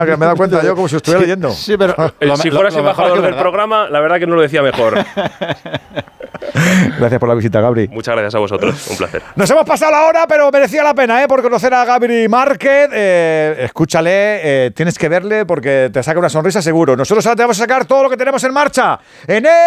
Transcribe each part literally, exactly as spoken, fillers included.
Me he dado cuenta yo como si estuviera sí, leyendo. Sí, pero lo, si fueras embajador del programa, la verdad que no lo decía mejor. Gracias por la visita, Gabri. Muchas gracias a vosotros, un placer. Nos hemos pasado la hora, pero merecía la pena, ¿eh? Por conocer a Gabri Márquez. Eh, escúchale, eh, tienes que verle porque te saca una sonrisa seguro. Nosotros ahora te vamos a sacar todo lo que tenemos en marcha en el...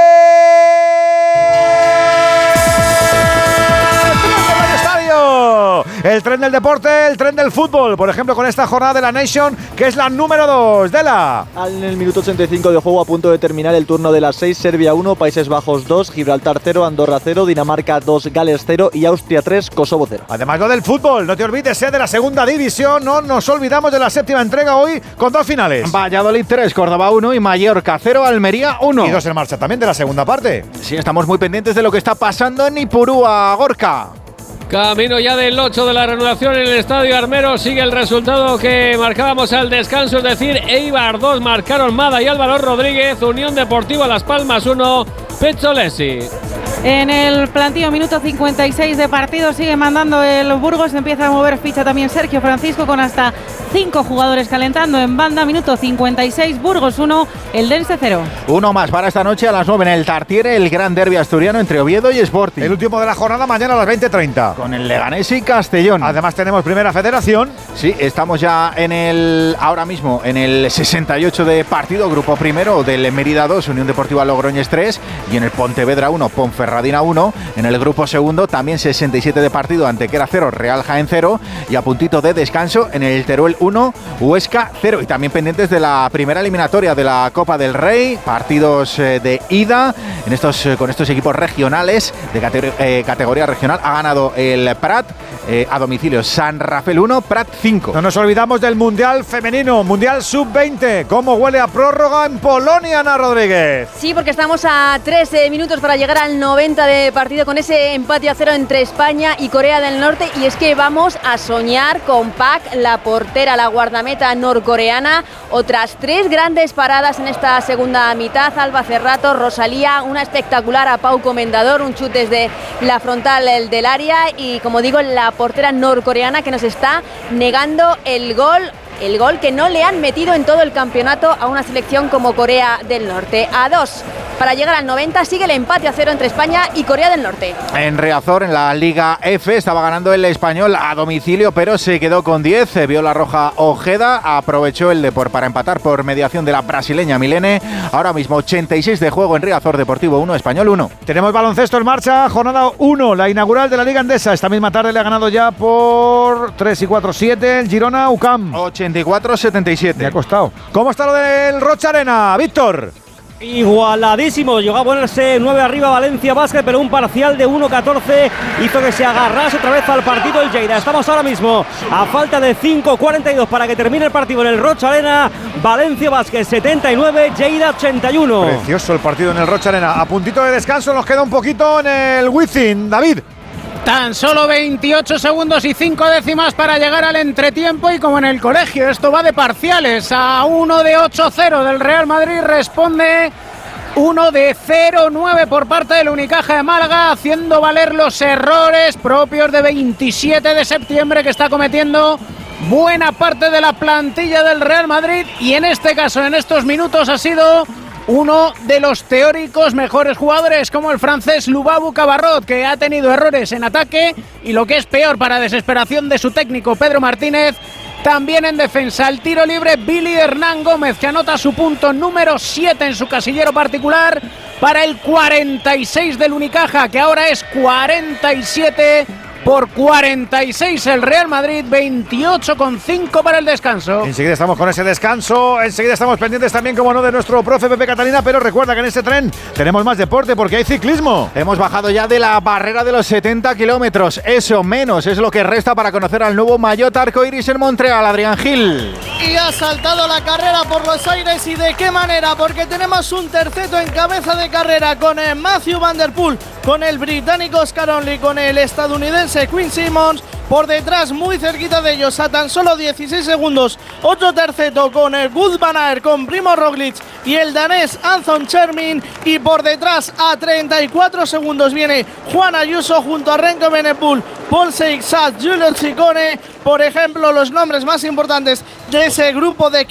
El tren del deporte, el tren del fútbol. Por ejemplo, con esta jornada de la Nation, que es la número dos de la... En el minuto ochenta y cinco de juego, a punto de terminar el turno de las seis, Serbia uno, Países Bajos dos, Gibraltar cero, Andorra cero, Dinamarca dos, Gales cero y Austria tres, Kosovo cero. Además, lo del fútbol, no te olvides, ¿eh? De la segunda división. No nos olvidamos de la séptima entrega hoy con dos finales. Valladolid tres, Córdoba uno y Mallorca cero, Almería uno. Y dos en marcha también de la segunda parte. Sí, estamos muy pendientes de lo que está pasando en Ipurúa, Gorka. Camino ya del ocho de la reanudación en el Estadio Armero. Sigue el resultado que marcábamos al descanso, es decir, Eibar dos, marcaron Mada y Álvaro Rodríguez. Unión Deportiva Las Palmas uno, Pezzolesi. En el plantillo, minuto cincuenta y seis de partido, sigue mandando el Burgos, empieza a mover ficha también Sergio Francisco con hasta cinco jugadores calentando en banda. Minuto cincuenta y seis, Burgos uno, Eldense cero. Uno más para esta noche a las nueve en el Tartiere, el gran derbi asturiano entre Oviedo y Sporting. El último de la jornada mañana a las veinte treinta. Con el Leganés y Castellón. Además tenemos Primera Federación. Sí, estamos ya en el, ahora mismo, en el sesenta y ocho de partido, grupo primero del Mérida dos, Unión Deportiva Logroñés tres y en el Pontevedra uno, Ponferradina uno. En el grupo segundo también sesenta y siete de partido, Antequera cero, Real Jaén cero y a puntito de descanso en el Teruel uno, Huesca cero. Y también pendientes de la primera eliminatoria de la Copa del Rey, partidos eh, de ida en estos, eh, con estos equipos regionales de categoría, eh, categoría regional. Ha ganado el Prat eh, a domicilio, San Rafael uno, Prat cinco. No nos olvidamos del Mundial Femenino, Mundial sub veinte. ¿Cómo huele a prórroga en Polonia, Ana Rodríguez? Sí, porque estamos a trece minutos para llegar al noventa de partido con ese empate a cero entre España y Corea del Norte. Y es que vamos a soñar con Pak, la portera, la guardameta norcoreana. Otras tres grandes paradas en esta segunda mitad. Alba Cerrato, Rosalía, una espectacular a Pau Comendador, un chut desde la frontal del área. Y como digo, la portera norcoreana que nos está negando el gol. El gol que no le han metido en todo el campeonato a una selección como Corea del Norte. A dos para llegar al noventa, sigue el empate a cero entre España y Corea del Norte. En Riazor, en la Liga F, estaba ganando el Español a domicilio, pero se quedó con diez. Vio la roja Ojeda, aprovechó el Depor para empatar por mediación de la brasileña Milene. Ahora mismo ochenta y seis de juego en Riazor, Deportivo uno, Español uno. Tenemos baloncesto en marcha, jornada uno, la inaugural de la Liga Endesa. Esta misma tarde le ha ganado ya por tres y cuatro, siete el Girona U C A M. ochenta y cuatro setenta y siete. Me ha costado. ¿Cómo está lo del Rocha Arena, Víctor? Igualadísimo, llegó a ponerse nueve arriba Valencia Basket, pero un parcial de uno catorce hizo que se agarrase otra vez al partido el Lleida. Estamos ahora mismo a falta de cinco cuarenta y dos para que termine el partido en el Rocha Arena. Valencia Basket setenta y nueve, Lleida ochenta y uno. Precioso el partido en el Rocha Arena. A puntito de descanso, nos queda un poquito en el Wizzing, David. Tan solo veintiocho segundos y cinco décimas para llegar al entretiempo y como en el colegio, esto va de parciales. A uno de ocho cero del Real Madrid responde uno de cero nueve por parte del Unicaja de Málaga, haciendo valer los errores propios de veintisiete de septiembre que está cometiendo buena parte de la plantilla del Real Madrid y en este caso, en estos minutos, ha sido uno de los teóricos mejores jugadores como el francés Lubabou Cabarrot, que ha tenido errores en ataque y lo que es peor, para desesperación de su técnico Pedro Martínez, también en defensa. El tiro libre, Billy Hernán Gómez, que anota su punto número siete en su casillero particular para el cuarenta y seis del Unicaja, que ahora es cuarenta y siete por cuarenta y seis el Real Madrid, veintiocho con cinco para el descanso. Enseguida estamos con ese descanso, enseguida estamos pendientes también, como no, de nuestro profe Pepe Catalina, pero recuerda que en este tren tenemos más deporte porque hay ciclismo. Hemos bajado ya de la barrera de los setenta kilómetros, eso menos es lo que resta para conocer al nuevo maillot arcoiris en Montreal, Adrián Gil. Y ha saltado la carrera por los aires, y de qué manera, porque tenemos un terceto en cabeza de carrera con el Matthew Van Der Poel, con el británico Oscar Onley, con el estadounidense Quinn Simmons. Por detrás, muy cerquita de ellos, a tan solo dieciséis segundos, otro terceto con el Wout van Aert, con Primoz Roglic y el danés Anton Chermin. Y por detrás, a treinta y cuatro segundos, viene Juan Ayuso junto a Remco Evenepoel, Paul Seixas, Giulio Ciccone. Por ejemplo, los nombres más importantes de ese grupo de